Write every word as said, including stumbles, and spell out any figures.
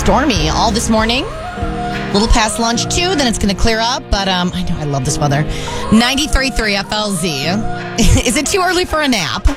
stormy all this morning. A little past lunch, too. Then it's going to clear up. But um, I know I love this weather. ninety-three point three F L Z. Is it too early for a nap?